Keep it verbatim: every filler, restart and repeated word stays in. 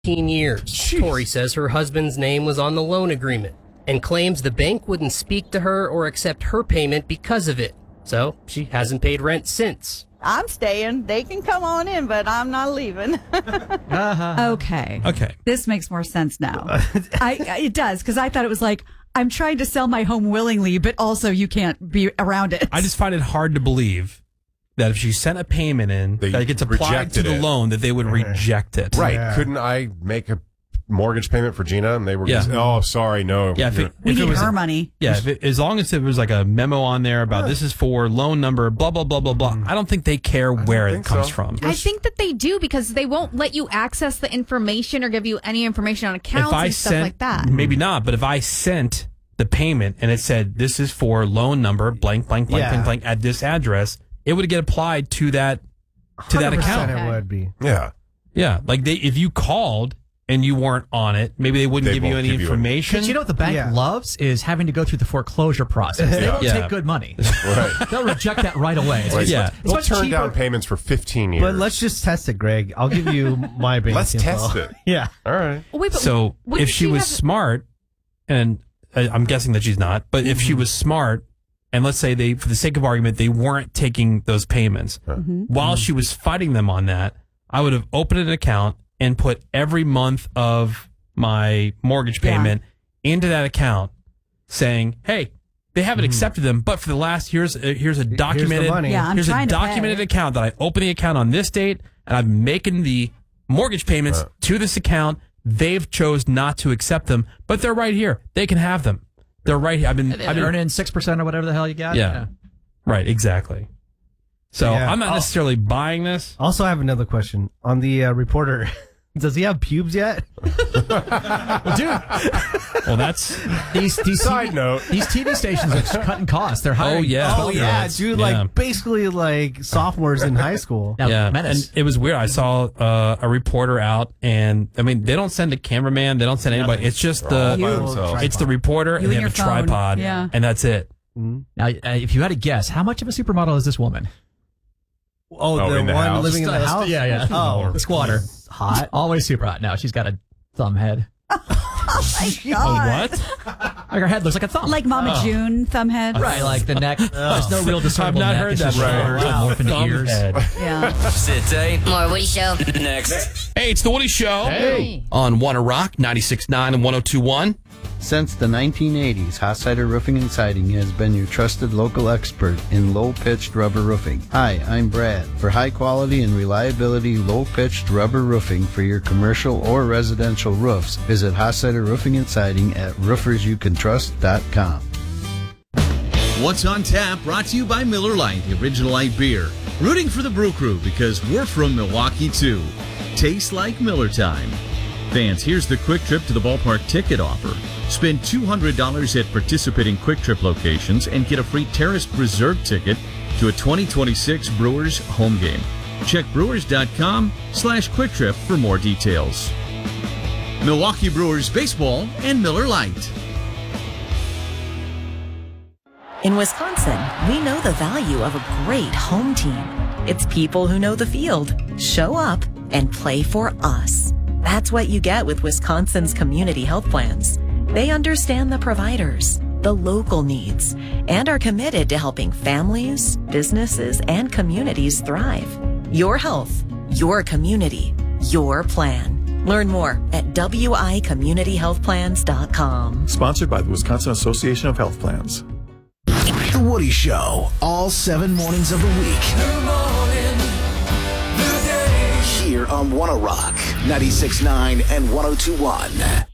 fifteen years. Jeez. Tori says her husband's name was on the loan agreement and claims the bank wouldn't speak to her or accept her payment because of it. So she hasn't paid rent since. I'm staying. They can come on in, but I'm not leaving. uh-huh. Okay. Okay. This makes more sense now. I, it does, because I thought it was like, I'm trying to sell my home willingly, but also you can't be around it. I just find it hard to believe that if she sent a payment in They that gets applied to the it. loan, that they would reject it. Right. Yeah. Couldn't I make a mortgage payment for Gina? And they were, Yeah. just, oh, sorry, no. Yeah, if it, we if need it was her a- money. Yeah, if it, as long as it was like a memo on there about this is for loan number, blah, blah, blah, blah, blah. I don't think they care where it think comes so. from. I think that they do because they won't let you access the information or give you any information on accounts If I and stuff sent, like that. maybe not, but if I sent the payment and it said this is for loan number blank, blank, blank, Yeah. blank, blank at this address, it would get applied to that to that one hundred percent account. It would be. Yeah. Yeah, like they if you called and you weren't on it, maybe they wouldn't They give you won't any give you information. Because you know what the bank Yeah. loves is having to go through the foreclosure process. They don't Yeah. take good money. Right. They'll reject that right away. It's, Like, it's Yeah. much, it's We'll much turn cheaper. down payments for fifteen years. But let's just test it, Greg. I'll give you my bank Let's info. test it. Yeah. All right. Wait, but So wouldn't if she was have- smart, and I- I'm guessing that she's not, but if she was smart, and let's say they, for the sake of argument, they weren't taking those payments, while she was fighting them on that, I would have opened an account and put every month of my mortgage payment into that account, saying, "Hey, they haven't accepted them, but for the last here's a, here's a documented money. Yeah, I'm here's a trying to documented pay. account that I opened the account on this date, and I'm making the mortgage payments to this account. They've chose not to accept them, but they're right here. They can have them. They're right here. I've been, I've I've been earning six percent or whatever the hell you got. Yeah. right, exactly. So Yeah. I'm not I'll- necessarily buying this. Also, I have another question on the uh, reporter. Does he have pubes yet? Well, dude, Well, that's these, these, Side T V, note. these T V stations are cutting costs. They're hiring. Oh, yeah. Oh yeah, dude! Like Yeah. basically like sophomores in high school. Now, yeah, Menace. and it was weird. I saw uh, a reporter out, and I mean, they don't send a cameraman, they don't send anybody. It's just They're all the by themselves. it's the reporter, You and they and have a your phone. tripod, Yeah. and that's it. Now, uh, if you had to guess, how much of a supermodel is this woman? Oh, Oh, the in the one house? living in the Just- house. yeah, yeah. Oh, Squatter. hot. Always super hot. No, she's got a thumb head. Oh, Oh, what? Like her head looks like a thumb. Like Mama June, thumbhead. right, like the neck. There's no real I've discernible not neck. heard It's that just before. shoulders and morph into Thumb ears. head. Yeah. Sit tight. More Woody Show. Next. Hey, it's the Woody Show. Hey. On Wanna Rock ninety-six point nine and one oh two point one. Since the nineteen eighties, Hossider Roofing and Siding has been your trusted local expert in low-pitched rubber roofing. Hi, I'm Brad. For high quality and reliability low-pitched rubber roofing for your commercial or residential roofs, visit Hossider Roofing and Siding at roofers you can trust dot com. What's on Tap brought to you by Miller Lite, the original light beer. Rooting for the Brew Crew because we're from Milwaukee too. Tastes like Miller time. Fans, here's the Quick Trip to the Ballpark ticket offer. Spend two hundred dollars at participating Quick Trip locations and get a free Terrace Reserve ticket to a twenty twenty-six Brewers home game. Check brewers.com slash Quick Trip for more details. Milwaukee Brewers Baseball and Miller Lite. In Wisconsin, we know the value of a great home team. It's people who know the field, show up, and play for us. That's what you get with Wisconsin's community health plans. They understand the providers, the local needs, and are committed to helping families, businesses, and communities thrive. Your health, your community, your plan. Learn more at W I community health plans dot com. Sponsored by the Wisconsin Association of Health Plans. The Woody Show, all seven mornings of the week. Good morning. Good day. Here on Wanna Rock, ninety-six point nine and one oh two point one.